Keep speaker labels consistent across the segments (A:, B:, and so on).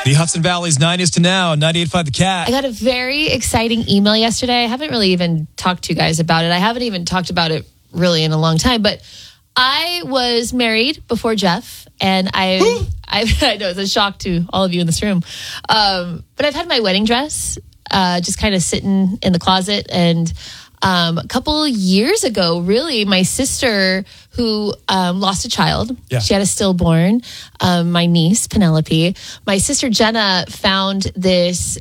A: The Hudson Valley's 90s to now, 98.5 The Cat.
B: I got a very exciting email yesterday. I haven't really even talked to you guys about it. I haven't even talked about it really in a long time, but I was married before Jeff, and I know it's a shock to all of you in this room. But I've had my wedding dress just kind of sitting in the closet, and a couple years ago, really, my sister who lost a child, she had a stillborn, my niece, Penelope, my sister Jenna found this,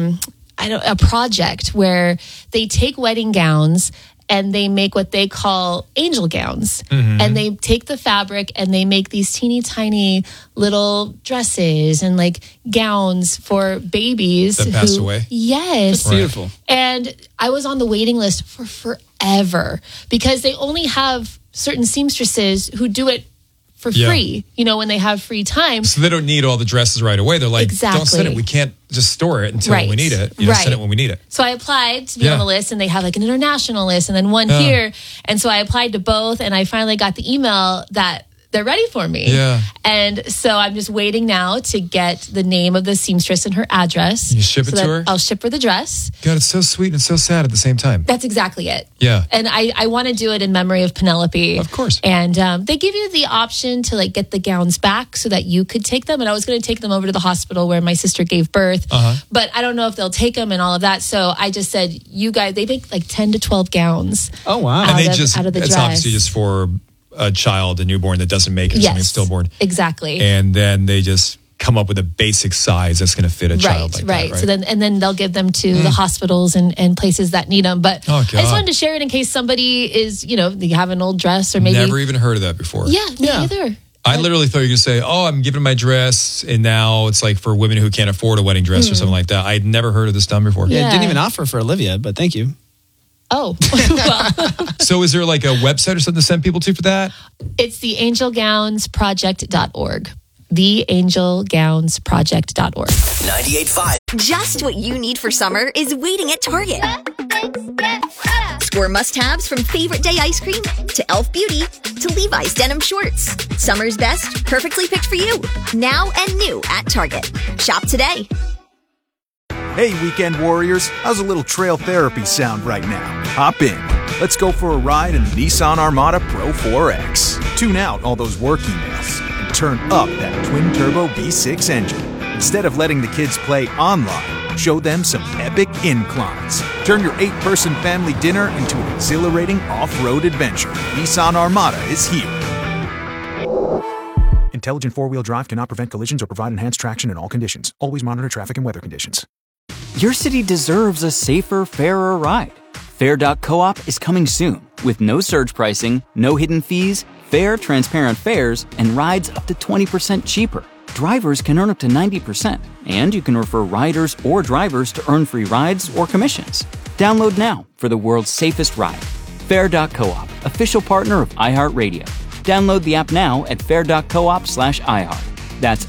B: a project where they take wedding gowns and they make what they call angel gowns. Mm-hmm. And they take the fabric and they make these teeny tiny little dresses and like gowns for babies
A: that pass away.
B: Yes.
C: That's beautiful.
B: And I was on the waiting list for forever because they only have certain seamstresses who do it for free, when they have free time.
A: So they don't need all the dresses right away. They're like, don't send it. We can't just store it until we need it. Send it when we need it.
B: So I applied to be on the list, and they have like an international list and then one here. And so I applied to both, and I finally got the email that they're ready for me.
A: Yeah.
B: And so I'm just waiting now to get the name of the seamstress and her address.
A: You ship it to her?
B: I'll ship her the dress.
A: God, it's so sweet and so sad at the same time.
B: That's exactly it.
A: Yeah.
B: And I want to do it in memory of Penelope.
A: Of course.
B: And they give you the option to like get the gowns back so that you could take them. And I was going to take them over to the hospital where my sister gave birth. But I don't know if they'll take them and all of that. So I just said, you guys, they make like 10 to 12 gowns.
C: Oh, wow.
A: And
B: out of the
A: it's
B: dress.
A: obviously just for a child, a newborn that doesn't make it, something stillborn.
B: Exactly.
A: And then they just come up with a basic size that's going to fit a child like that. Right.
B: So then they'll give them to the hospitals and places that need them. But I just wanted to share it in case somebody is, they have an old dress or maybe.
A: Never even heard of that before.
B: Yeah, me either.
A: I literally thought you were going to say, I'm giving my dress, and now it's like for women who can't afford a wedding dress or something like that. I'd never heard of this done before.
C: Yeah, I didn't even offer for Olivia, but thank you.
B: Oh, well.
A: So is there like a website or something to send people to for that?
B: It's the angelgownsproject.org. theangelgownsproject.org.
D: 98.5.
E: Just what you need for summer is waiting at Target. Score must-haves from favorite day ice cream to Elf Beauty to Levi's denim shorts. Summer's best, perfectly picked for you. Now and new at Target. Shop today.
F: Hey, weekend warriors, how's a little trail therapy sound right now? Hop in. Let's go for a ride in the Nissan Armada Pro 4X. Tune out all those work emails and turn up that twin-turbo V6 engine. Instead of letting the kids play online, show them some epic inclines. Turn your 8-person family dinner into an exhilarating off-road adventure. Nissan Armada is here. Intelligent four-wheel drive cannot prevent collisions or provide enhanced traction in all conditions. Always monitor traffic and weather conditions.
G: Your city deserves a safer, fairer ride. Fair.coop is coming soon with no surge pricing, no hidden fees, fair, transparent fares, and rides up to 20% cheaper. Drivers can earn up to 90%, and you can refer riders or drivers to earn free rides or commissions. Download now for the world's safest ride. Fair.coop, official partner of iHeartRadio. Download the app now at fair.coop/iHeart. That's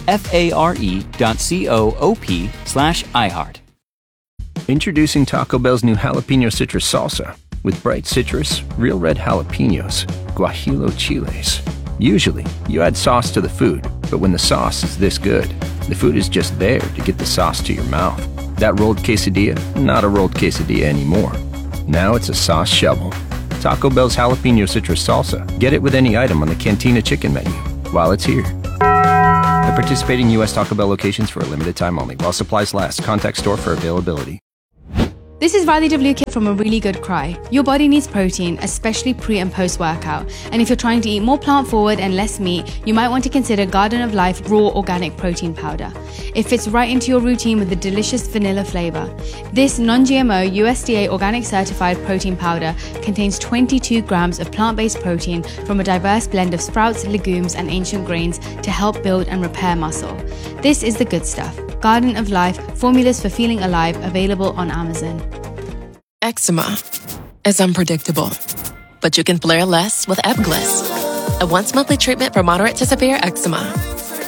G: FARE.coop/iHeart.
H: Introducing Taco Bell's new Jalapeno Citrus Salsa. With bright citrus, real red jalapenos, guajillo chiles. Usually, you add sauce to the food, but when the sauce is this good, the food is just there to get the sauce to your mouth. That rolled quesadilla, not a rolled quesadilla anymore. Now it's a sauce shovel. Taco Bell's Jalapeno Citrus Salsa. Get it with any item on the Cantina Chicken menu while it's here. At participating U.S. Taco Bell locations for a limited time only. While supplies last. Contact store for availability.
I: This is Radhi WK from A Really Good Cry. Your body needs protein, especially pre and post workout. And if you're trying to eat more plant forward and less meat, you might want to consider Garden of Life Raw Organic Protein Powder. It fits right into your routine with the delicious vanilla flavor. This non-GMO USDA organic certified protein powder contains 22 grams of plant-based protein from a diverse blend of sprouts, legumes, and ancient grains to help build and repair muscle. This is the good stuff. Garden of Life, formulas for feeling alive, available on Amazon.
J: Eczema is unpredictable, but you can flare less with Ebglyss, a once-monthly treatment for moderate to severe eczema.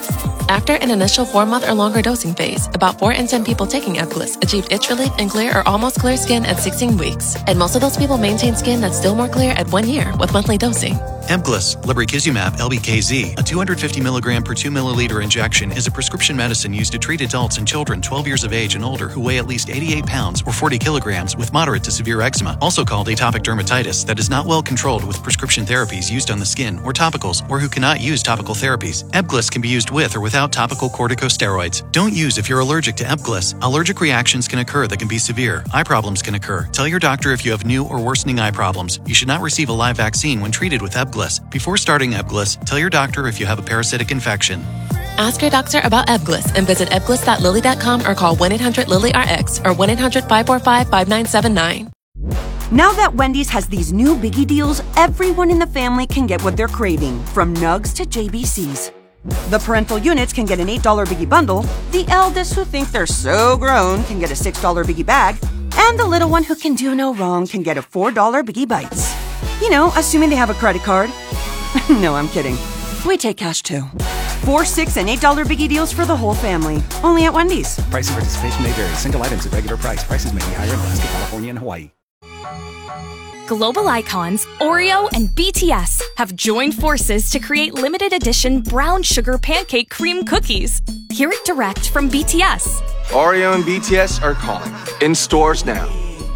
J: After an initial 4-month or longer dosing phase, about 4 in 10 people taking Ebglyss achieved itch relief and clear or almost clear skin at 16 weeks. And most of those people maintain skin that's still more clear at 1 year with monthly dosing.
D: Ebglyss, lebrikizumab LBKZ, a 250 milligram per 2 milliliter injection, is a prescription medicine used to treat adults and children 12 years of age and older who weigh at least 88 pounds or 40 kilograms with moderate to severe eczema, also called atopic dermatitis, that is not well controlled with prescription therapies used on the skin or topicals, or who cannot use topical therapies. Ebglyss can be used with or without topical corticosteroids. Don't use if you're allergic to Ebglyss. Allergic reactions can occur that can be severe. Eye problems can occur. Tell your doctor if you have new or worsening eye problems. You should not receive a live vaccine when treated with Ebglyss. Before starting Ebglyss, tell your doctor if you have a parasitic infection.
J: Ask your doctor about Ebglyss and visit ebglyss.lilly.com or call 1-800-LILY-RX or 1-800-545-5979.
K: Now that Wendy's has these new biggie deals, everyone in the family can get what they're craving, from nugs to JBCs. The parental units can get an $8 biggie bundle, the eldest who think they're so grown can get a $6 biggie bag, and the little one who can do no wrong can get a $4 biggie bites. You know, assuming they have a credit card. No, I'm kidding. We take cash too. 4, 6, and $8 biggie deals for the whole family. Only at Wendy's.
L: Price and participation may vary. Single items at regular price. Prices may be higher in Alaska, California, and Hawaii.
M: Global icons Oreo and BTS have joined forces to create limited edition brown sugar pancake cream cookies. Hear it direct from BTS.
N: Oreo and BTS are calling. In stores now.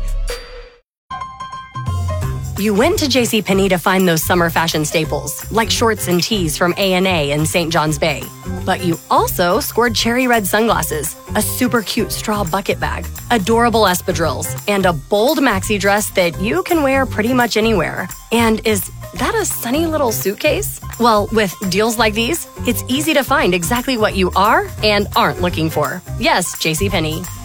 O: You went to JCPenney to find those summer fashion staples, like shorts and tees from A&A in St. John's Bay. But you also scored cherry red sunglasses, a super cute straw bucket bag, adorable espadrilles, and a bold maxi dress that you can wear pretty much anywhere. And is that a sunny little suitcase? Well, with deals like these, it's easy to find exactly what you are and aren't looking for. Yes, JCPenney.